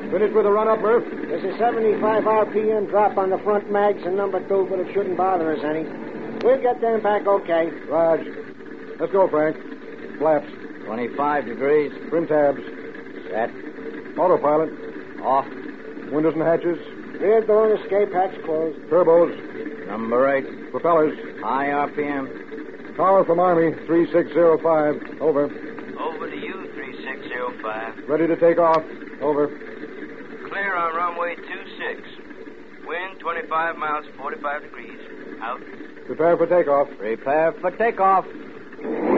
Finished with the run-up, Murph? There's a 75 RPM drop on the front mags in number 2, but it shouldn't bother us any. We'll get them back okay. Raj. Let's go, Frank. Flaps. 25 degrees. Trim tabs. Set. Autopilot. Off. Windows and hatches. Rear door and escape hatch closed. Turbos. Number 8. Propellers. High RPM. Power from Army, 3605. Over. Over to you, 3605. Ready to take off. Over. Clear on runway 26. Wind 25 miles, 45 degrees. Out. Prepare for takeoff. Prepare for takeoff.